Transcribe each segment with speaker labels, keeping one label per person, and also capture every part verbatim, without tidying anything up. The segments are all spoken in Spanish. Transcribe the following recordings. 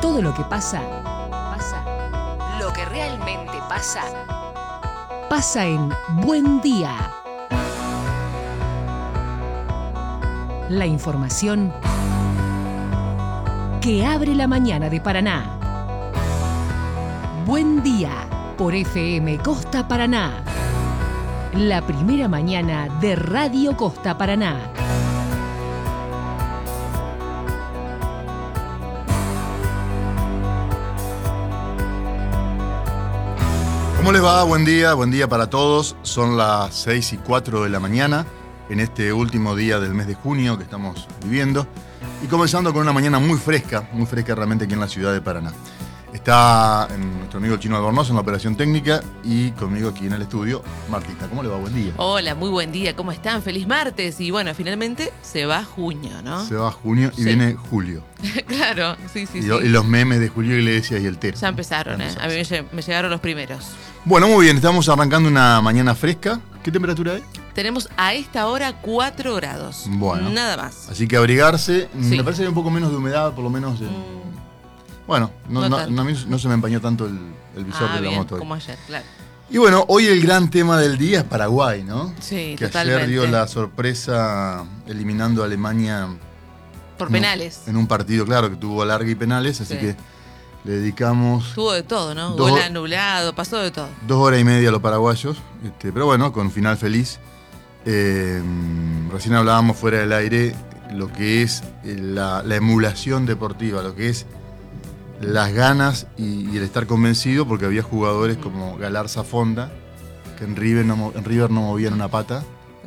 Speaker 1: todo lo que pasa, pasa, lo que realmente pasa, pasa en Buen Día. La información que abre la mañana de Paraná. Buen Día por F M Costa Paraná. La primera mañana de Radio Costa Paraná.
Speaker 2: ¿Cómo les va? Buen día, buen día para todos. Son las seis y cuatro de la mañana en este último día del mes de junio que estamos viviendo y comenzando con una mañana muy fresca, muy fresca realmente aquí en la ciudad de Paraná. Está nuestro amigo Chino Albornoz en la operación técnica y conmigo aquí en el estudio, Martita. ¿Cómo le va? Buen día.
Speaker 3: Hola, muy buen día. ¿Cómo están? Feliz martes. Y bueno, finalmente se va junio, ¿no?
Speaker 2: Se va junio y
Speaker 3: sí.
Speaker 2: Viene julio.
Speaker 3: Claro, sí, sí,
Speaker 2: y,
Speaker 3: sí.
Speaker 2: Lo, y los memes de Julio Iglesias y el Tero.
Speaker 3: Ya empezaron, ¿eh? A mí me, me llegaron los primeros.
Speaker 2: Bueno, muy bien. Estamos arrancando una mañana fresca. ¿Qué temperatura hay?
Speaker 3: Tenemos a esta hora cuatro grados.
Speaker 2: Bueno.
Speaker 3: Nada más.
Speaker 2: Así que abrigarse.
Speaker 3: Sí.
Speaker 2: Me parece que hay un poco menos de humedad, por lo menos. En... Mm. Bueno, no, no, no, no, a mí no se me empañó tanto el, el visor
Speaker 3: ah,
Speaker 2: de la
Speaker 3: bien,
Speaker 2: moto. Hoy.
Speaker 3: Como ayer, claro.
Speaker 2: Y bueno, hoy el gran tema del día es Paraguay, ¿no?
Speaker 3: Sí,
Speaker 2: que
Speaker 3: totalmente.
Speaker 2: ayer dio la sorpresa eliminando a Alemania
Speaker 3: por
Speaker 2: en
Speaker 3: penales.
Speaker 2: Un, en un partido, claro, que tuvo larga y penales, así sí. que le dedicamos...
Speaker 3: Tuvo de todo, ¿no?
Speaker 2: Dos,
Speaker 3: Gol anulado, pasó de todo.
Speaker 2: Dos horas y media a los paraguayos, este, pero bueno, con final feliz. Eh, recién hablábamos fuera del aire lo que es la, la emulación deportiva, lo que es las ganas y, y el estar convencido, porque había jugadores como Galarza Fonda, que en River, no, en River no movían una pata,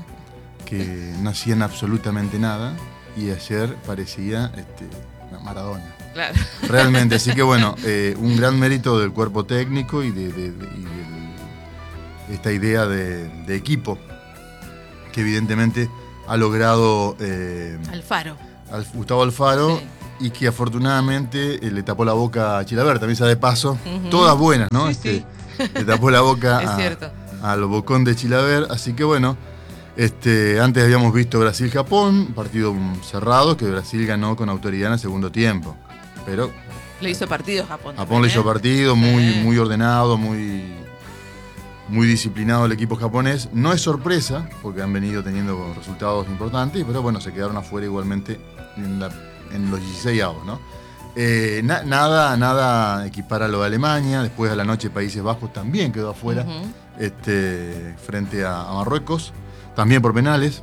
Speaker 2: que no hacían absolutamente nada, y ayer parecía este, Maradona.
Speaker 3: Claro.
Speaker 2: Realmente, así que bueno, eh, un gran mérito del cuerpo técnico y de, de, de, y de esta idea de, de equipo, que evidentemente ha logrado... Eh,
Speaker 3: Alfaro.
Speaker 2: Al, Gustavo Alfaro. Sí. Y que afortunadamente eh, le tapó la boca a Chilaver, también sea de paso, uh-huh. Todas buenas, ¿no?
Speaker 3: Sí,
Speaker 2: este,
Speaker 3: sí.
Speaker 2: Le tapó la boca
Speaker 3: a,
Speaker 2: al bocón de Chilaver, así que bueno, este, antes habíamos visto Brasil-Japón, partido cerrado, que Brasil ganó con autoridad en el segundo tiempo, pero...
Speaker 3: Le hizo partido Japón.
Speaker 2: Japón
Speaker 3: también,
Speaker 2: le hizo
Speaker 3: ¿eh?
Speaker 2: partido, muy, sí. muy ordenado, muy, muy disciplinado el equipo japonés. No es sorpresa, porque han venido teniendo resultados importantes, pero bueno, se quedaron afuera igualmente en la... en los dieciseisavos, ¿no? Eh, na, nada, nada equipara lo de Alemania. Después a la noche Países Bajos también quedó afuera, uh-huh. este, frente a, a Marruecos, también por penales.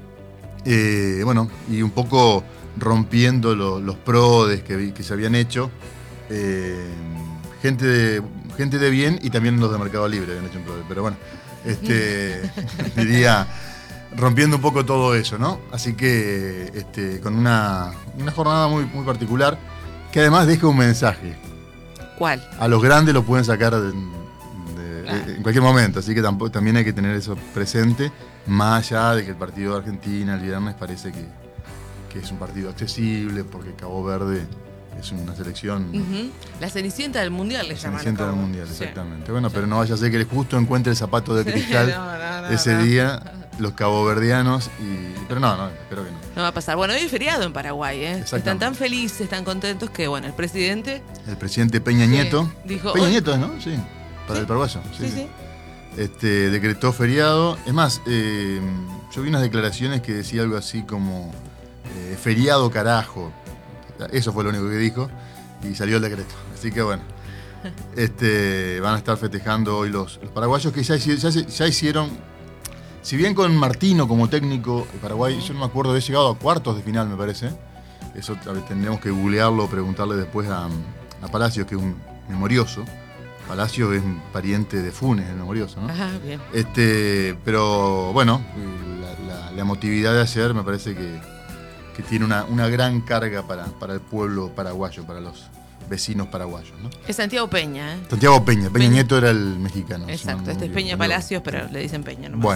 Speaker 2: Eh, bueno, y un poco rompiendo lo, los prodes que, que se habían hecho. Eh, gente, de, gente de bien y también los de Mercado Libre habían hecho un prode. Pero bueno, este, diría... rompiendo un poco todo eso, ¿no? Así que este, con una, una jornada muy, muy particular, que además deja un mensaje.
Speaker 3: ¿Cuál?
Speaker 2: A los grandes lo pueden sacar de, de, ah. de, en cualquier momento, así que tampoco, también hay que tener eso presente, más allá de que el partido de Argentina el viernes parece que, que es un partido accesible, porque Cabo Verde es una selección...
Speaker 3: Uh-huh. La cenicienta del Mundial le llaman.
Speaker 2: La cenicienta del Mundial,
Speaker 3: sí.
Speaker 2: exactamente. Bueno, sí. Pero no vaya a ser que justo encuentre el zapato de cristal
Speaker 3: no, no, no,
Speaker 2: ese
Speaker 3: no.
Speaker 2: día... Los caboverdianos, y... pero no, no, espero que no.
Speaker 3: No va a pasar. Bueno, hoy es feriado en Paraguay, ¿eh? Están tan felices, tan contentos que, bueno, el presidente...
Speaker 2: El presidente Peña Nieto.
Speaker 3: Sí, dijo,
Speaker 2: Peña
Speaker 3: hoy...
Speaker 2: Nieto, ¿no? Sí, para
Speaker 3: ¿Sí?
Speaker 2: el paraguayo. Sí,
Speaker 3: sí,
Speaker 2: sí.
Speaker 3: sí.
Speaker 2: Este, decretó feriado. Es más, eh, yo vi unas declaraciones que decía algo así como eh, feriado carajo. Eso fue lo único que dijo y salió el decreto. Así que bueno, este, van a estar festejando hoy los, los paraguayos que ya, ya, ya hicieron... Si bien con Martino como técnico de Paraguay, yo no me acuerdo, había llegado a cuartos de final, me parece. Eso a ver, tendremos que googlearlo, preguntarle después a, a Palacios, que es un memorioso. Palacios es un pariente de Funes, el memorioso, ¿no?
Speaker 3: Ajá, bien.
Speaker 2: Este, pero bueno, la, la, la emotividad de ayer me parece que, que tiene una, una gran carga para, para el pueblo paraguayo, para los vecinos paraguayos, ¿no?
Speaker 3: Es Santiago Peña, ¿eh?
Speaker 2: Santiago Peña, Peña, Peña Nieto era el mexicano.
Speaker 3: Exacto,
Speaker 2: si no,
Speaker 3: este es Peña Palacios, pero le dicen Peña nomás.
Speaker 2: Bueno,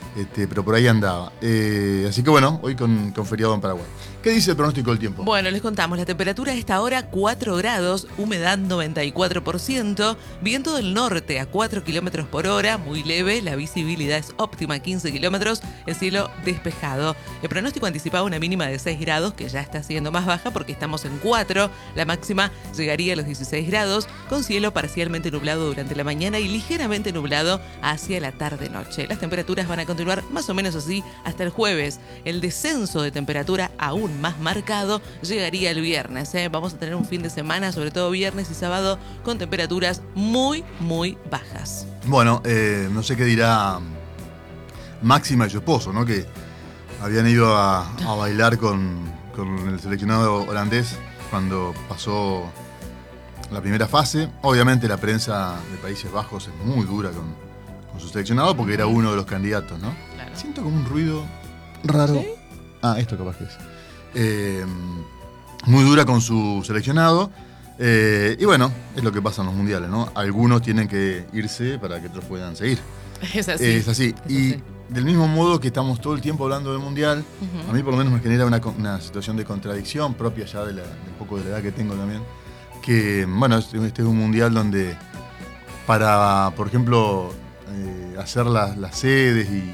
Speaker 2: Este, pero por ahí andaba. Eh, así que bueno, hoy con, con feriado en Paraguay. ¿Qué dice el pronóstico del tiempo?
Speaker 3: Bueno, les contamos, la temperatura a esta hora cuatro grados, humedad noventa y cuatro por ciento, viento del norte a cuatro kilómetros por hora, muy leve, la visibilidad es óptima, quince kilómetros, el cielo despejado. El pronóstico anticipaba una mínima de seis grados, que ya está siendo más baja porque estamos en cuatro, la máxima llegaría a los dieciséis grados, con cielo parcialmente nublado durante la mañana y ligeramente nublado hacia la tarde-noche. Las temperaturas van a continuar más o menos así hasta el jueves. El descenso de temperatura aún más marcado llegaría el viernes, ¿eh? Vamos a tener un fin de semana, sobre todo viernes y sábado, con temperaturas muy, muy bajas.
Speaker 2: Bueno, eh, no sé qué dirá Máxima y su esposo, ¿no? Que habían ido a, a bailar con, con el seleccionado holandés cuando pasó la primera fase. Obviamente la prensa de Países Bajos es muy dura con, con su seleccionado porque era uno de los candidatos, ¿no?
Speaker 3: Claro.
Speaker 2: Siento como un ruido raro.
Speaker 3: ¿Sí?
Speaker 2: Ah, esto capaz que es. Eh, muy dura con su seleccionado. Eh, y bueno, es lo que pasa en los mundiales, ¿no? Algunos tienen que irse para que otros puedan seguir.
Speaker 3: Es así.
Speaker 2: Es así.
Speaker 3: Es
Speaker 2: y
Speaker 3: así.
Speaker 2: Del mismo modo que estamos todo el tiempo hablando del mundial,
Speaker 3: Uh-huh.
Speaker 2: a mí por lo menos me genera una, una situación de contradicción propia ya de, la, de un poco de la edad que tengo también. Que, bueno, este, este es un mundial donde para, por ejemplo, eh, hacer las, las sedes y,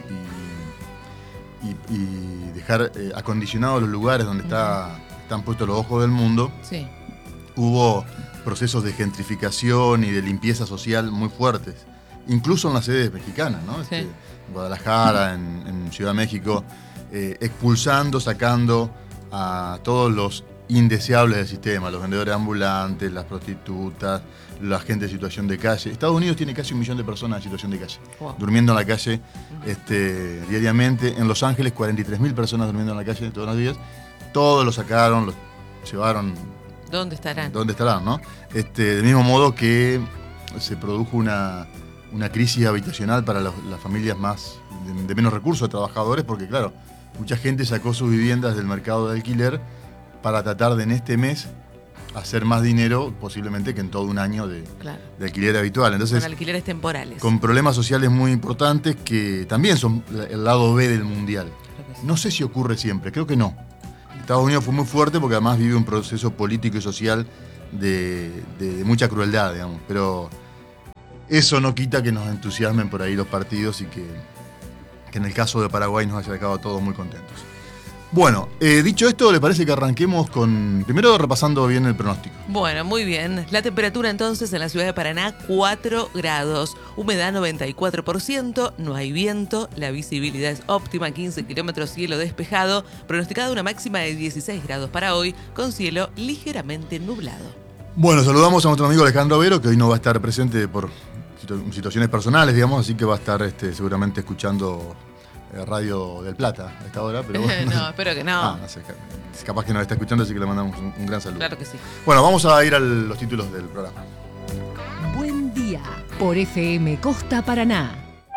Speaker 2: y, y, y dejar eh, acondicionados los lugares donde está, están puestos los ojos del mundo,
Speaker 3: Sí.
Speaker 2: hubo procesos de gentrificación y de limpieza social muy fuertes, incluso en las sedes mexicanas, ¿no?
Speaker 3: Sí.
Speaker 2: Este, en Guadalajara, en, en Ciudad de México, eh, expulsando, sacando a todos los indeseables del sistema, los vendedores ambulantes, las prostitutas, la gente en situación de calle. Estados Unidos tiene casi un millón de personas en situación de calle,
Speaker 3: Wow.
Speaker 2: durmiendo en la calle este, diariamente. En Los Ángeles, cuarenta y tres mil personas durmiendo en la calle todos los días. Todos los sacaron, los llevaron.
Speaker 3: ¿Dónde estarán?
Speaker 2: ¿Dónde estarán, no? Este, del mismo modo que se produjo una, una crisis habitacional para los, las familias más de, de menos recursos, trabajadores, porque claro, mucha gente sacó sus viviendas del mercado de alquiler para tratar de en este mes hacer más dinero posiblemente que en todo un año de,
Speaker 3: Claro.
Speaker 2: de alquiler habitual. Entonces,
Speaker 3: Con alquileres temporales.
Speaker 2: con problemas sociales muy importantes que también son el lado B del mundial.
Speaker 3: Creo que sí.
Speaker 2: No sé si ocurre siempre, creo que no. Estados Unidos fue muy fuerte porque además vive un proceso político y social de, de, de mucha crueldad, digamos. Pero eso no quita que nos entusiasmen por ahí los partidos y que, que en el caso de Paraguay nos haya dejado a todos muy contentos. Bueno, eh, dicho esto, ¿le parece que arranquemos con, primero repasando bien el pronóstico?
Speaker 3: Bueno, muy bien. La temperatura entonces en la ciudad de Paraná, cuatro grados. Humedad noventa y cuatro por ciento, no hay viento, la visibilidad es óptima, quince kilómetros, cielo despejado. Pronosticada una máxima de dieciséis grados para hoy, con cielo ligeramente nublado.
Speaker 2: Bueno, saludamos a nuestro amigo Alejandro Vero, que hoy no va a estar presente por situ- situaciones personales, digamos, así que va a estar este, seguramente escuchando eh, Radio del Plata a esta hora, pero bueno.
Speaker 3: No, espero que no.
Speaker 2: Ah, no sé, capaz que nos está escuchando, así que le mandamos un, un gran saludo.
Speaker 3: Claro que sí.
Speaker 2: Bueno, vamos a ir a los títulos del programa.
Speaker 1: Buen día por F M Costa Paraná.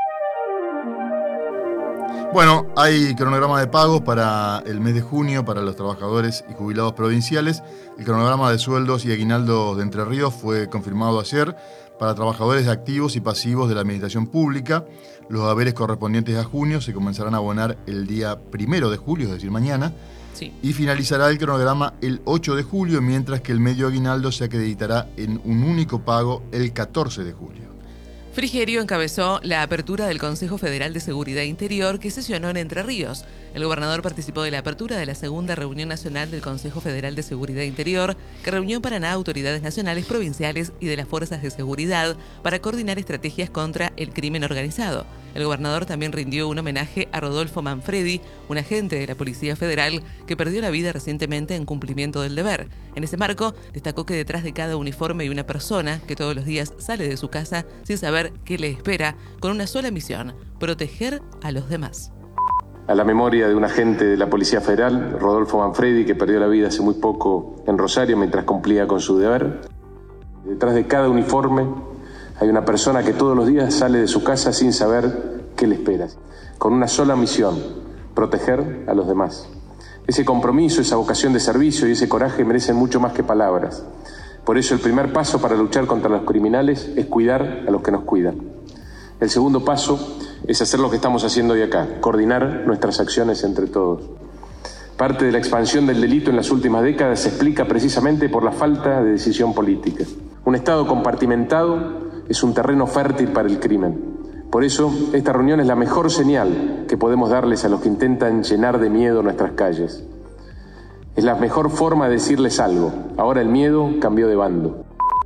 Speaker 2: Bueno, hay cronograma de pagos para el mes de junio para los trabajadores y jubilados provinciales. El cronograma de sueldos y aguinaldos de Entre Ríos fue confirmado ayer para trabajadores activos y pasivos de la administración pública. Los haberes correspondientes a junio se comenzarán a abonar el día primero de julio, es decir, mañana,
Speaker 3: Sí.
Speaker 2: y finalizará el cronograma el ocho de julio, mientras que el medio aguinaldo se acreditará en un único pago el catorce de julio.
Speaker 3: Frigerio encabezó la apertura del Consejo Federal de Seguridad Interior que sesionó en Entre Ríos. El gobernador participó de la apertura de la segunda reunión nacional del Consejo Federal de Seguridad Interior, que reunió en Paraná autoridades nacionales, provinciales y de las fuerzas de seguridad para coordinar estrategias contra el crimen organizado. El gobernador también rindió un homenaje a Rodolfo Manfredi, un agente de la Policía Federal que perdió la vida recientemente en cumplimiento del deber. En ese marco, destacó que detrás de cada uniforme hay una persona que todos los días sale de su casa sin saber qué le espera, con una sola misión: proteger a los demás.
Speaker 4: A la memoria de un agente de la Policía Federal, Rodolfo Manfredi, que perdió la vida hace muy poco en Rosario mientras cumplía con su deber. Detrás de cada uniforme hay una persona que todos los días sale de su casa sin saber qué le espera, con una sola misión: proteger a los demás. Ese compromiso, esa vocación de servicio y ese coraje merecen mucho más que palabras. Por eso el primer paso para luchar contra los criminales es cuidar a los que nos cuidan. El segundo paso es hacer lo que estamos haciendo hoy acá, coordinar nuestras acciones entre todos. Parte de la expansión del delito en las últimas décadas se explica precisamente por la falta de decisión política. Un Estado compartimentado es un terreno fértil para el crimen. Por eso, esta reunión es la mejor señal que podemos darles a los que intentan llenar de miedo nuestras calles. Es la mejor forma de decirles algo. Ahora el miedo cambió de bando.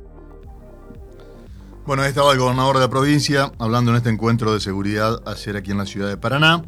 Speaker 2: Bueno, ahí estaba el gobernador de la provincia hablando en este encuentro de seguridad ayer aquí en la ciudad de Paraná.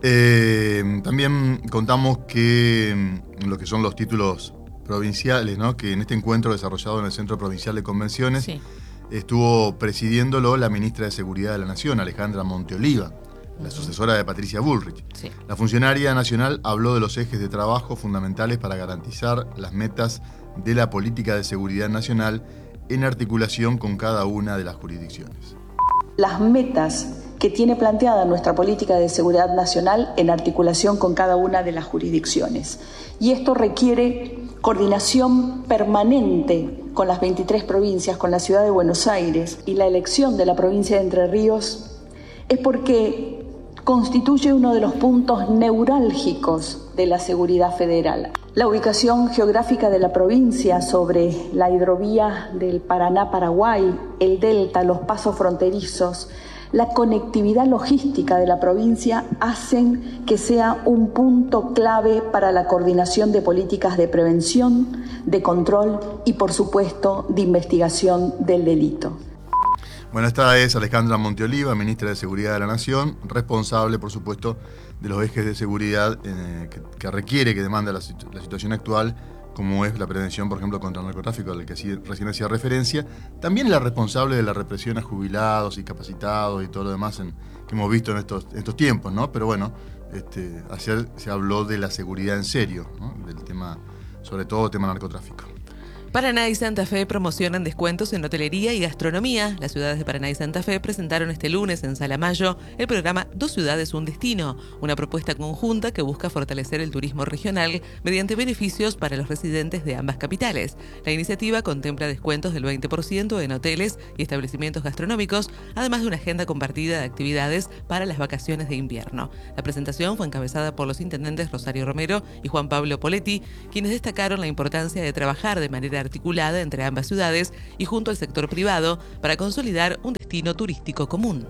Speaker 2: Eh, también contamos que en lo que son los títulos provinciales, ¿no? Que en este encuentro desarrollado en el Centro Provincial de Convenciones, sí, estuvo presidiéndolo la ministra de Seguridad de la Nación, Alejandra Monteoliva, la sucesora de Patricia Bullrich. Sí. La funcionaria nacional habló de los ejes de trabajo fundamentales para garantizar las metas de la política de seguridad nacional en articulación con cada una de las jurisdicciones.
Speaker 5: Las metas que tiene planteada nuestra política de seguridad nacional en articulación con cada una de las jurisdicciones. Y esto requiere coordinación permanente con las veintitrés provincias, con la ciudad de Buenos Aires, y la elección de la provincia de Entre Ríos es porque constituye uno de los puntos neurálgicos de la seguridad federal. La ubicación geográfica de la provincia sobre la hidrovía del Paraná-Paraguay, el delta, los pasos fronterizos, la conectividad logística de la provincia hacen que sea un punto clave para la coordinación de políticas de prevención, de control y, por supuesto, de investigación del delito.
Speaker 2: Bueno, esta es Alejandra Monteoliva, ministra de Seguridad de la Nación, responsable, por supuesto, de los ejes de seguridad eh, que, que requiere, que demanda la, la situación actual, como es la prevención, por ejemplo, contra el narcotráfico, al que sí, recién hacía referencia. También la responsable de la represión a jubilados y capacitados y todo lo demás en, que hemos visto en estos, en estos tiempos, ¿no? Pero bueno, este, ayer se habló de la seguridad en serio, ¿no? Del tema, sobre todo el tema narcotráfico.
Speaker 3: Paraná y Santa Fe promocionan descuentos en hotelería y gastronomía. Las ciudades de Paraná y Santa Fe presentaron este lunes en Sala Mayo el programa Dos Ciudades, Un Destino, una propuesta conjunta que busca fortalecer el turismo regional mediante beneficios para los residentes de ambas capitales. La iniciativa contempla descuentos del veinte por ciento en hoteles y establecimientos gastronómicos, además de una agenda compartida de actividades para las vacaciones de invierno. La presentación fue encabezada por los intendentes Rosario Romero y Juan Pablo Poletti, quienes destacaron la importancia de trabajar de manera articulada entre ambas ciudades y junto al sector privado para consolidar un destino turístico común.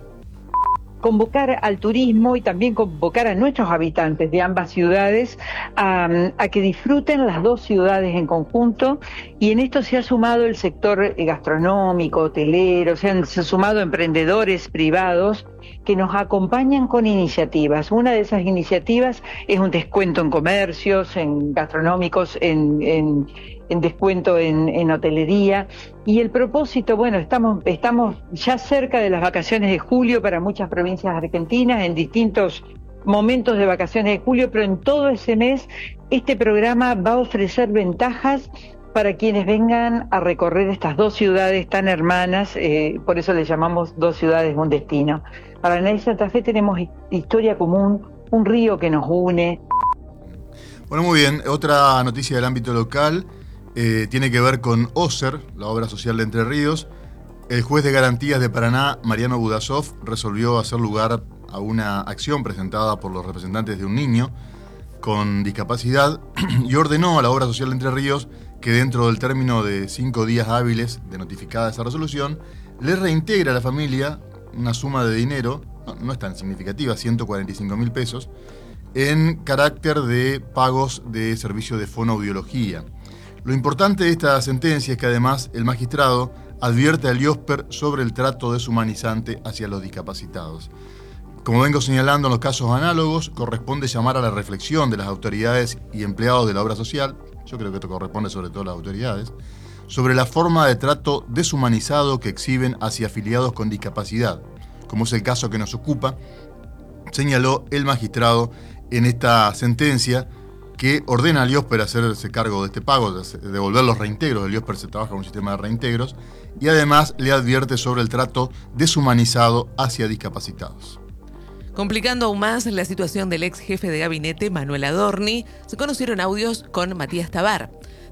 Speaker 6: Convocar al turismo y también convocar a nuestros habitantes de ambas ciudades a, a que disfruten las dos ciudades en conjunto, y en esto se ha sumado el sector gastronómico, hotelero, se han, se han sumado emprendedores privados que nos acompañan con iniciativas. Una de esas iniciativas es un descuento en comercios, en gastronómicos, en, en, en descuento en, en hotelería. Y el propósito, bueno, estamos, estamos ya cerca de las vacaciones de julio para muchas provincias argentinas, en distintos momentos de vacaciones de julio, pero en todo ese mes este programa va a ofrecer ventajas para quienes vengan a recorrer estas dos ciudades tan hermanas, eh, por eso le llamamos Dos Ciudades, Un Destino. Paraná y Santa Fe tenemos historia común, un río que nos une.
Speaker 2: Bueno, muy bien. Otra noticia del ámbito local eh, tiene que ver con OSER, la obra social de Entre Ríos. El juez de garantías de Paraná, Mariano Budasov, resolvió hacer lugar a una acción presentada por los representantes de un niño con discapacidad y ordenó a la obra social de Entre Ríos que dentro del término de cinco días hábiles de notificada esa resolución, le reintegra a la familia una suma de dinero, no, no es tan significativa, ciento cuarenta y cinco mil pesos, en carácter de pagos de servicio de fonoaudiología. Lo importante de esta sentencia es que además el magistrado advierte al IOSPER sobre el trato deshumanizante hacia los discapacitados. Como vengo señalando en los casos análogos, corresponde llamar a la reflexión de las autoridades y empleados de la obra social, yo creo que esto corresponde sobre todo a las autoridades, sobre la forma de trato deshumanizado que exhiben hacia afiliados con discapacidad, como es el caso que nos ocupa, señaló el magistrado en esta sentencia que ordena al IOSPER hacerse cargo de este pago, de devolver los reintegros. El IOSPER se trabaja con un sistema de reintegros y además le advierte sobre el trato deshumanizado hacia discapacitados.
Speaker 3: Complicando aún más la situación del ex jefe de gabinete, Manuel Adorni, se conocieron audios con Matías Tabar.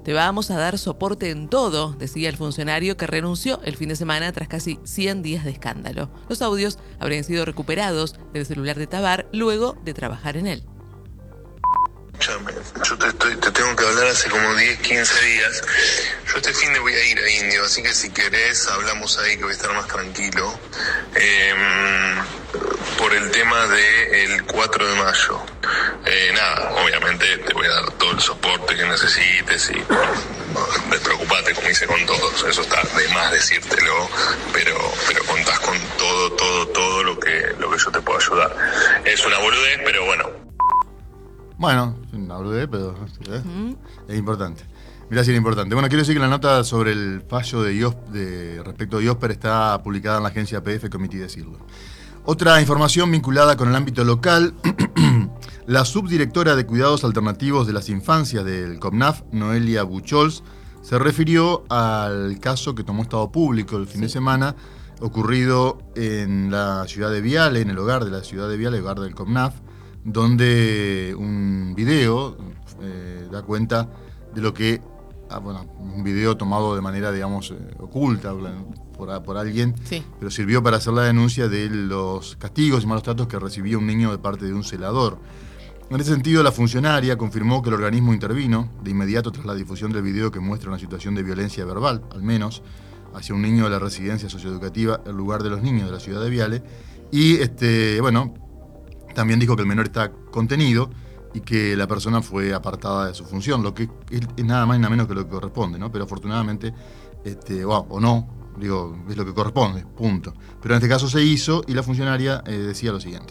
Speaker 3: Te vamos a dar soporte en todo, decía el funcionario que renunció el fin de semana tras casi cien días de escándalo. Los audios habrían sido recuperados del celular de Tabar luego de trabajar en él.
Speaker 7: Escuchame, yo te, estoy, te tengo que hablar hace como diez, quince días. Yo este fin de voy a ir a Indio, así que si querés hablamos ahí que voy a estar más tranquilo. Eh, por el tema del cuatro de mayo. Eh, nada, obviamente te voy a dar todo el soporte que necesites y no, despreocupate, como hice con todos. Eso está de más decírtelo, pero, pero contás con todo, todo, todo lo que, lo que yo te puedo ayudar. Es una boludez, pero bueno.
Speaker 2: Bueno, una boludez, pero ¿eh? ¿Mm? Es importante. Mirá si era importante. Bueno, quiero decir que la nota sobre el fallo de, Ios, de respecto a Iosper está publicada en la agencia P F, que omití decirlo. Otra información vinculada con el ámbito local. La subdirectora de Cuidados Alternativos de las Infancias del COPNAF, Noelia Buchols, se refirió al caso que tomó Estado Público el fin sí. de semana, ocurrido en la ciudad de Viale, en el hogar de la ciudad de Viale, el hogar del COPNAF, donde un video eh, da cuenta de lo que, ah, bueno, un video tomado de manera, digamos, eh, oculta por, por alguien, sí. pero sirvió para hacer la denuncia de los castigos y malos tratos que recibía un niño de parte de un celador. En ese sentido, la funcionaria confirmó que el organismo intervino de inmediato tras la difusión del video que muestra una situación de violencia verbal, al menos, hacia un niño de la residencia socioeducativa, el lugar de los niños de la ciudad de Viale, y, este, bueno, también dijo que el menor está contenido y que la persona fue apartada de su función, lo que es, es nada más y nada menos que lo que corresponde, ¿no? Pero afortunadamente, este, wow, o no, digo, es lo que corresponde, punto. Pero en este caso se hizo y la funcionaria eh, decía lo siguiente.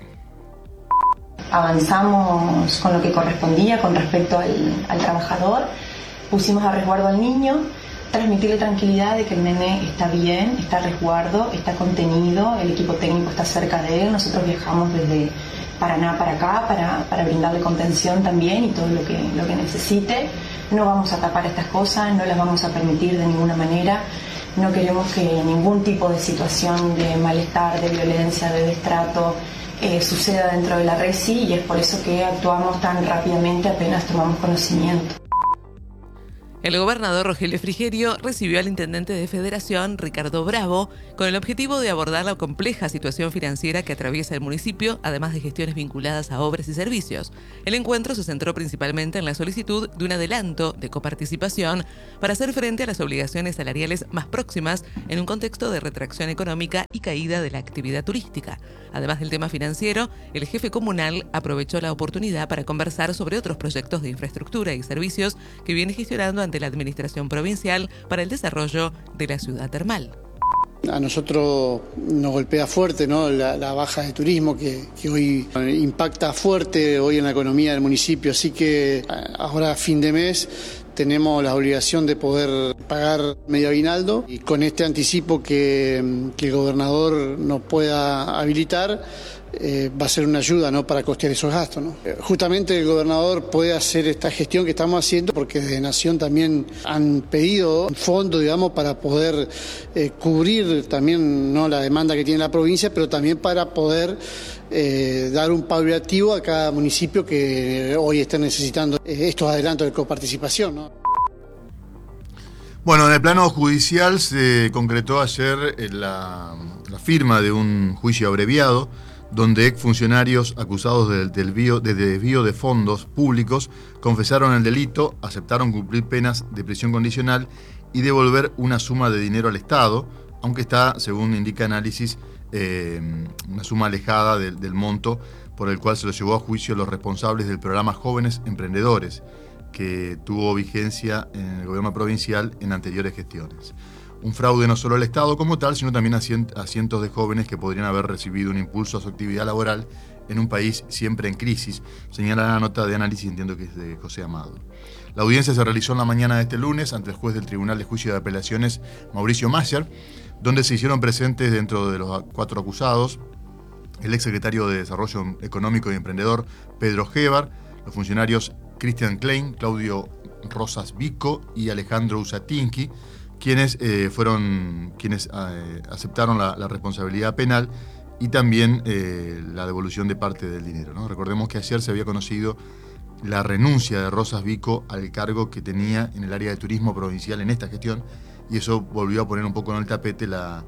Speaker 8: Avanzamos con lo que correspondía con respecto al, al trabajador, pusimos a resguardo al niño, transmitirle tranquilidad de que el nene está bien, está a resguardo, está contenido, el equipo técnico está cerca de él, nosotros viajamos desde Paraná para acá para, para brindarle contención también y todo lo que, lo que necesite. No vamos a tapar estas cosas, no las vamos a permitir de ninguna manera, no queremos que ningún tipo de situación de malestar, de violencia, de destrato eh, suceda dentro de la RESI y es por eso que actuamos tan rápidamente apenas tomamos conocimiento.
Speaker 3: El gobernador Rogelio Frigerio recibió al intendente de Federación, Ricardo Bravo, con el objetivo de abordar la compleja situación financiera que atraviesa el municipio, además de gestiones vinculadas a obras y servicios. El encuentro se centró principalmente en la solicitud de un adelanto de coparticipación para hacer frente a las obligaciones salariales más próximas en un contexto de retracción económica y caída de la actividad turística. Además del tema financiero, el jefe comunal aprovechó la oportunidad para conversar sobre otros proyectos de infraestructura y servicios que viene gestionando ante la Administración Provincial para el desarrollo de la ciudad termal.
Speaker 9: A nosotros nos golpea fuerte, ¿no? la, la baja de turismo que, que hoy impacta fuerte hoy en la economía del municipio, así que ahora a fin de mes tenemos la obligación de poder pagar medio aguinaldo y con este anticipo que, que el gobernador nos pueda habilitar eh, va a ser una ayuda, ¿no? para costear esos gastos, ¿no? Justamente el gobernador puede hacer esta gestión que estamos haciendo porque desde Nación también han pedido un fondo, digamos, para poder eh, cubrir también, ¿no? la demanda que tiene la provincia, pero también para poder eh, dar un paliativo a cada municipio que hoy está necesitando estos adelantos de coparticipación, ¿no?
Speaker 2: Bueno, en el plano judicial se concretó ayer la, la firma de un juicio abreviado donde exfuncionarios acusados de, de, desvío, de desvío de fondos públicos confesaron el delito, aceptaron cumplir penas de prisión condicional y devolver una suma de dinero al Estado, aunque está, según indica análisis, eh, una suma alejada de, del monto por el cual se los llevó a juicio los responsables del programa Jóvenes Emprendedores, que tuvo vigencia en el gobierno provincial en anteriores gestiones. Un fraude no solo al Estado como tal, sino también a cientos de jóvenes que podrían haber recibido un impulso a su actividad laboral en un país siempre en crisis, señala la nota de análisis, entiendo que es de José Amado. La audiencia se realizó en la mañana de este lunes ante el juez del Tribunal de Juicio de Apelaciones, Mauricio Mayer, donde se hicieron presentes dentro de los cuatro acusados el exsecretario de Desarrollo Económico y Emprendedor, Pedro Gebar, los funcionarios Cristian Klein, Claudio Rosas Vico y Alejandro Usatinski, quienes eh, fueron quienes eh, aceptaron la, la responsabilidad penal y también eh, la devolución de parte del dinero, ¿no? Recordemos que ayer se había conocido la renuncia de Rosas Vico al cargo que tenía en el área de turismo provincial en esta gestión, y eso volvió a poner un poco en el tapete la,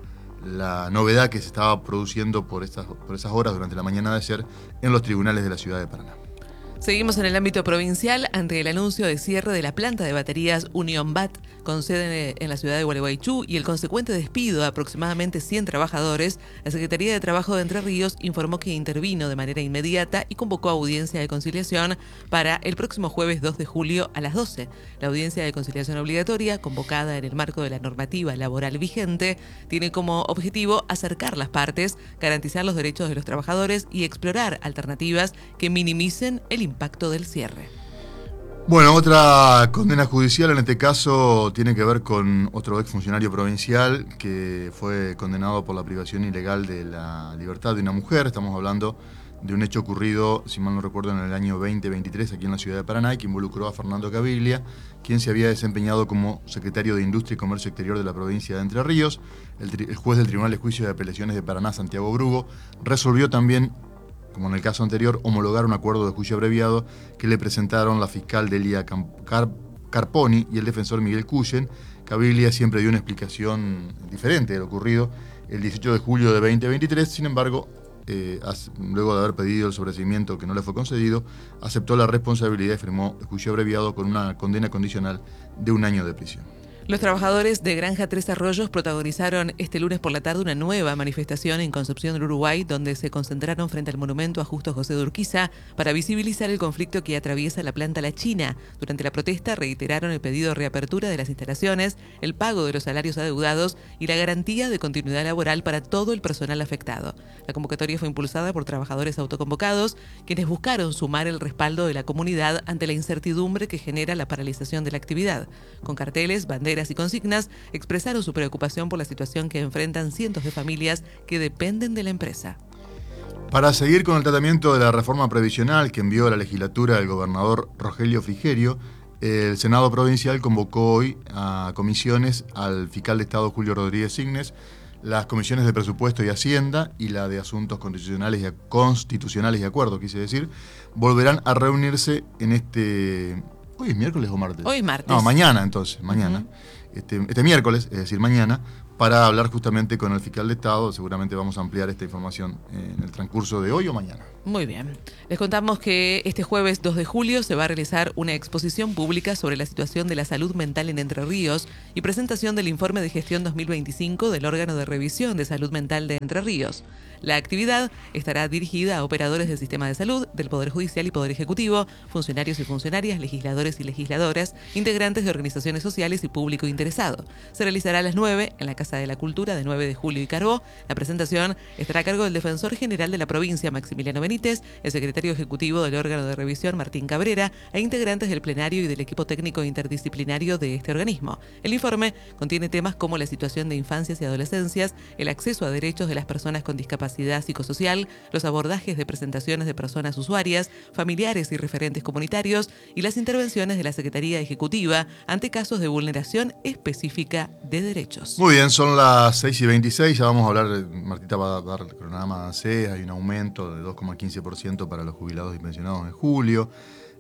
Speaker 2: la novedad que se estaba produciendo por, estas, por esas horas durante la mañana de ayer en los tribunales de la ciudad de Paraná.
Speaker 3: Seguimos en el ámbito provincial ante el anuncio de cierre de la planta de baterías Unión B A T con sede en la ciudad de Gualeguaychú y el consecuente despido de aproximadamente cien trabajadores. La Secretaría de Trabajo de Entre Ríos informó que intervino de manera inmediata y convocó audiencia de conciliación para el próximo jueves dos de julio a las doce. La audiencia de conciliación obligatoria, convocada en el marco de la normativa laboral vigente, tiene como objetivo acercar las partes, garantizar los derechos de los trabajadores y explorar alternativas que minimicen el impacto del cierre.
Speaker 2: Bueno, otra condena judicial en este caso tiene que ver con otro exfuncionario provincial que fue condenado por la privación ilegal de la libertad de una mujer. Estamos hablando de un hecho ocurrido, si mal no recuerdo, en el año veinte veintitrés aquí en la ciudad de Paraná, y que involucró a Fernando Caviglia, quien se había desempeñado como secretario de Industria y Comercio Exterior de la provincia de Entre Ríos. El, el juez del Tribunal de Juicio de Apelaciones de Paraná, Santiago Brugo, resolvió también, como en el caso anterior, homologar un acuerdo de juicio abreviado que le presentaron la fiscal Delia Car Carponi y el defensor Miguel Cuyen. Caviglia siempre dio una explicación diferente de lo ocurrido el dieciocho de julio de veinte veintitrés, sin embargo, eh, luego de haber pedido el sobreseimiento que no le fue concedido, aceptó la responsabilidad y firmó el juicio abreviado con una condena condicional de un año de prisión.
Speaker 3: Los trabajadores de Granja Tres Arroyos protagonizaron este lunes por la tarde una nueva manifestación en Concepción del Uruguay, donde se concentraron frente al monumento a Justo José de Urquiza para visibilizar el conflicto que atraviesa la planta La China. Durante la protesta reiteraron el pedido de reapertura de las instalaciones, el pago de los salarios adeudados y la garantía de continuidad laboral para todo el personal afectado. La convocatoria fue impulsada por trabajadores autoconvocados, quienes buscaron sumar el respaldo de la comunidad ante la incertidumbre que genera la paralización de la actividad. Con carteles, banderas y consignas, expresaron su preocupación por la situación que enfrentan cientos de familias que dependen de la empresa.
Speaker 2: Para seguir con el tratamiento de la reforma previsional que envió a la legislatura el gobernador Rogelio Frigerio, el Senado Provincial convocó hoy a comisiones al fiscal de Estado Julio Rodríguez Signes, las comisiones de Presupuesto y Hacienda y la de Asuntos Constitucionales y, constitucionales y Acuerdo, quise decir, volverán a reunirse en este... ¿Hoy es miércoles o martes?
Speaker 3: Hoy martes.
Speaker 2: No, mañana entonces, mañana. Uh-huh. este, este miércoles, es decir, mañana, para hablar justamente con el fiscal de Estado. Seguramente vamos a ampliar esta información en el transcurso de hoy o mañana.
Speaker 3: Muy bien. Les contamos que este jueves dos de julio se va a realizar una exposición pública sobre la situación de la salud mental en Entre Ríos y presentación del informe de gestión dos mil veinticinco del órgano de revisión de salud mental de Entre Ríos. La actividad estará dirigida a operadores del sistema de salud, del Poder Judicial y Poder Ejecutivo, funcionarios y funcionarias, legisladores y legisladoras, integrantes de organizaciones sociales y público interesado. Se realizará a las nueve en la Casa de la Cultura de nueve de julio y Carbó. La presentación estará a cargo del Defensor General de la Provincia, Maximiliano Benítez, el Secretario Ejecutivo del órgano de revisión, Martín Cabrera, e integrantes del plenario y del equipo técnico interdisciplinario de este organismo. El informe contiene temas como la situación de infancias y adolescencias, el acceso a derechos de las personas con discapacidad psicosocial, los abordajes de presentaciones de personas usuarias, familiares y referentes comunitarios y las intervenciones de la Secretaría Ejecutiva ante casos de vulneración específica de derechos.
Speaker 2: Muy bien, son las seis y veintiséis, ya vamos a hablar, Martita va a dar el cronograma de ANSES, hay un aumento de dos coma quince por ciento para los jubilados y pensionados en julio.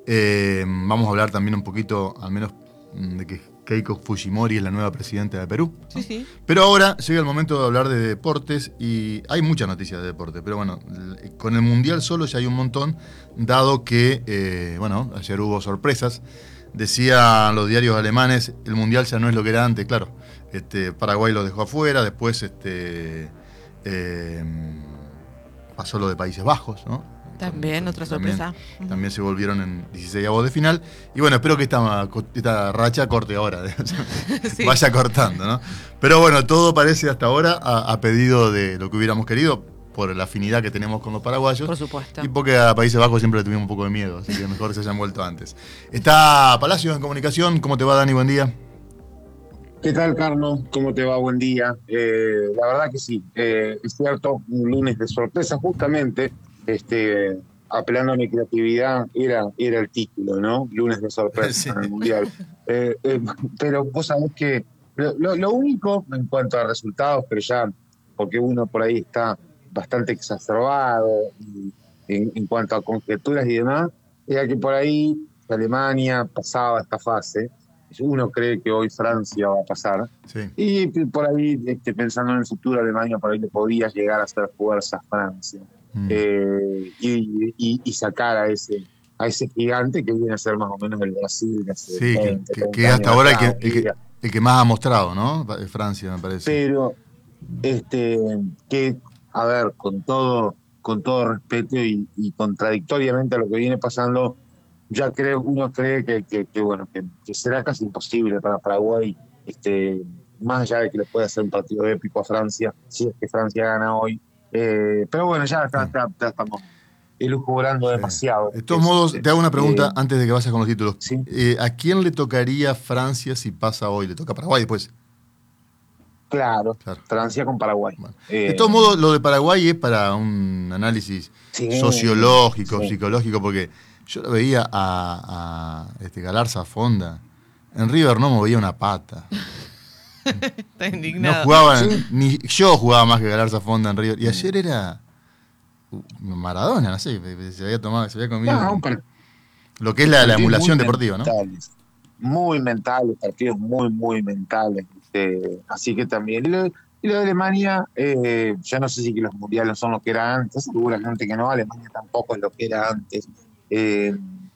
Speaker 2: Eh, vamos a hablar también un poquito, al menos, de que Keiko Fujimori es la nueva presidenta de Perú.
Speaker 3: Sí, sí.
Speaker 2: Pero ahora llega el momento de hablar de deportes y hay muchas noticias de deporte, pero bueno, con el Mundial solo ya hay un montón, dado que, eh, bueno, ayer hubo sorpresas. Decían los diarios alemanes, el Mundial ya no es lo que era antes, claro. Este, Paraguay lo dejó afuera, después este, eh, pasó lo de Países Bajos, ¿no?
Speaker 3: También, otra sorpresa.
Speaker 2: También, también se volvieron en dieciseisavos de final. Y bueno, espero que esta, esta racha corte ahora. Sí. Vaya cortando, ¿no? Pero bueno, todo parece hasta ahora a, a pedido de lo que hubiéramos querido, por la afinidad que tenemos con los paraguayos.
Speaker 3: Por supuesto.
Speaker 2: Y porque a Países Bajos siempre le tuvimos un poco de miedo, así que mejor se hayan vuelto antes. Está Palacios en comunicación. ¿Cómo te va, Dani? Buen día.
Speaker 10: ¿Qué tal, Carlos? ¿Cómo te va? Buen día. Eh, la verdad que sí, eh, es cierto, un lunes de sorpresa, justamente. Este, apelando a mi creatividad, era, era el título, ¿no? Lunes de sorpresa sí. En el Mundial. Eh, eh, pero vos sabés que lo, lo, lo único en cuanto a resultados, pero ya, porque uno por ahí está bastante exacerbado y, en, en cuanto a conjeturas y demás, era que por ahí Alemania pasaba esta fase. Uno cree que hoy Francia va a pasar.
Speaker 2: Sí.
Speaker 10: Y por ahí, este, pensando en el futuro, Alemania por ahí le podía llegar a hacer fuerza a Francia. Mm. Eh, y, y, y sacar a ese, a ese gigante que viene a ser más o menos el Brasil.
Speaker 2: Sí, veinte, que, que, que hasta ahora el que, el, que, el que más ha mostrado, ¿no? Francia, me parece.
Speaker 10: Pero, este, que, a ver, con todo, con todo respeto y, y contradictoriamente a lo que viene pasando, ya creo, uno cree que, que, que bueno, que, que será casi imposible para Paraguay, este, más allá de que le pueda hacer un partido épico a Francia, si es que Francia gana hoy. Eh, pero bueno, ya, está, está, ya estamos elucubrando sí. demasiado.
Speaker 2: De todos
Speaker 10: es,
Speaker 2: modos, te hago una pregunta eh, antes de que vayas con los títulos.
Speaker 10: ¿Sí?
Speaker 2: Eh, ¿A quién le tocaría Francia si pasa hoy? ¿Le toca a Paraguay después?
Speaker 10: Claro, claro, Francia con Paraguay.
Speaker 2: Bueno. Eh, de todos modos, lo de Paraguay es para un análisis sí, sociológico, sí. psicológico, porque yo lo veía a, a este Galarza Fonda. En River no movía una pata.
Speaker 3: Está indignado.
Speaker 2: No jugaban, ¿sí? Ni yo jugaba más que Galarza Fonda en River. Y ayer era Maradona, no sé, se había tomado, se había comido. No, pero, lo que es la, la emulación deportiva,
Speaker 10: mentales, ¿no? Muy mentales, partidos muy, muy mentales. Eh, así que también. Y lo, y lo de Alemania, eh, ya no sé si que los mundiales son lo que era antes, seguramente que no. Alemania tampoco es lo que era antes. Eh,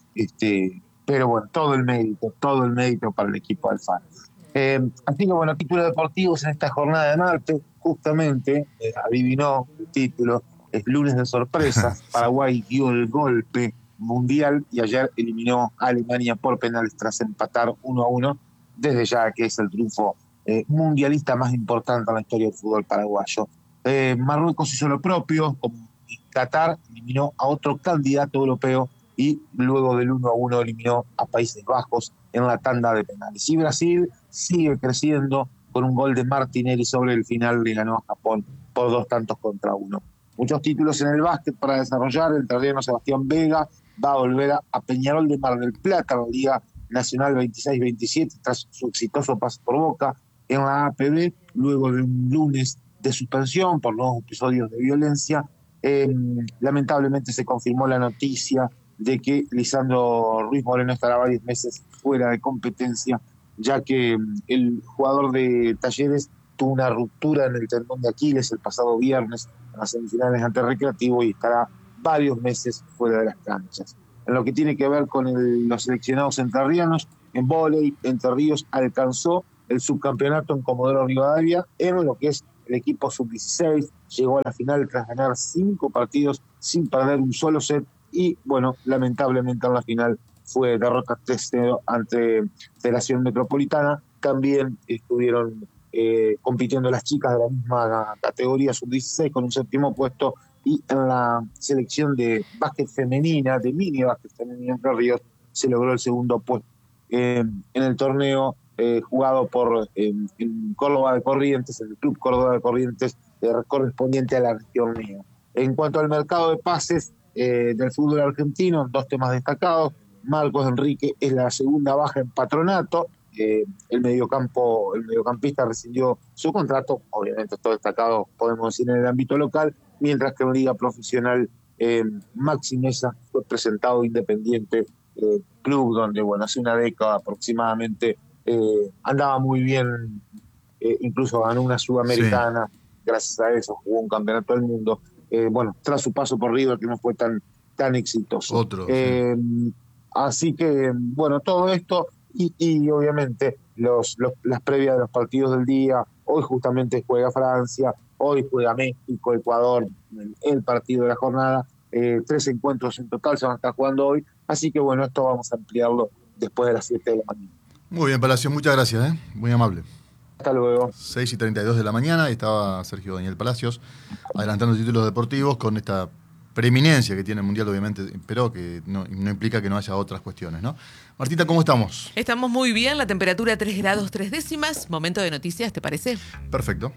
Speaker 10: este, pero bueno, todo el mérito, todo el mérito para el equipo Alfaro. Eh, así que bueno, títulos deportivos en esta jornada de martes, justamente, eh, adivinó el título, es lunes de sorpresas. Paraguay dio el golpe mundial y ayer eliminó a Alemania por penales tras empatar uno a uno, desde ya que es el triunfo eh, mundialista más importante en la historia del fútbol paraguayo. Eh, Marruecos hizo lo propio, como Qatar eliminó a otro candidato europeo y luego del uno a uno eliminó a Países Bajos en la tanda de penales. Y Brasil sigue creciendo con un gol de Martinelli sobre el final, le ganó a Japón por dos tantos contra uno. Muchos títulos en el básquet para desarrollar. El terreno Sebastián Vega va a volver a, a Peñarol de Mar del Plata, la Liga Nacional veintiséis veintisiete, tras su exitoso paso por Boca en la A P B, luego de un lunes de suspensión por nuevos episodios de violencia. Eh, lamentablemente se confirmó la noticia de que Lisandro Ruiz Moreno estará varios meses fuera de competencia, ya que el jugador de Talleres tuvo una ruptura en el tendón de Aquiles el pasado viernes en las semifinales ante Recreativo y estará varios meses fuera de las canchas. En lo que tiene que ver con el, los seleccionados entrerrianos, en vóley, Entre Ríos alcanzó el subcampeonato en Comodoro Rivadavia en lo que es el equipo sub dieciséis, llegó a la final tras ganar cinco partidos sin perder un solo set y, bueno, lamentablemente en la final fue derrota tres cero ante Federación Metropolitana. También estuvieron eh, compitiendo las chicas de la misma categoría sub dieciséis con un séptimo puesto, y en la selección de básquet femenina, de mini básquet femenina Entre Ríos, se logró el segundo puesto eh, en el torneo eh, jugado por eh, en Córdoba de Corrientes, en el Club Córdoba de Corrientes, eh, correspondiente a la región mía. En cuanto al mercado de pases eh, del fútbol argentino, dos temas destacados. Marcos Enrique es la segunda baja en Patronato. Eh, el mediocampo, el mediocampista rescindió su contrato, obviamente todo destacado, podemos decir, en el ámbito local, mientras que en Liga Profesional eh, Maxi Mesa fue presentado Independiente, eh, club donde, bueno, hace una década aproximadamente eh, andaba muy bien, eh, incluso ganó una Sudamericana, sí. Gracias a eso jugó un campeonato del mundo, eh, bueno, tras su paso por River, que no fue tan, tan exitoso.
Speaker 2: Otro,
Speaker 10: eh, sí. Así que, bueno, todo esto y, y obviamente los, los, las previas de los partidos del día. Hoy justamente juega Francia, hoy juega México, Ecuador, el, el partido de la jornada. Eh, tres encuentros en total se van a estar jugando hoy. Así que, bueno, esto vamos a ampliarlo después de las siete de la mañana.
Speaker 2: Muy bien, Palacios, muchas gracias, ¿eh? Muy amable.
Speaker 10: Hasta luego.
Speaker 2: seis y treinta y dos de la mañana, y estaba Sergio Daniel Palacios adelantando títulos deportivos con esta preeminencia que tiene el Mundial, obviamente, pero que no, no implica que no haya otras cuestiones, ¿no? Martita, ¿cómo estamos?
Speaker 3: Estamos muy bien, la temperatura tres grados tres décimas. Momento de noticias, ¿te parece?
Speaker 2: Perfecto.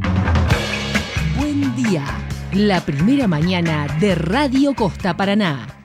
Speaker 1: Buen día, la primera mañana de Radio Costa Paraná.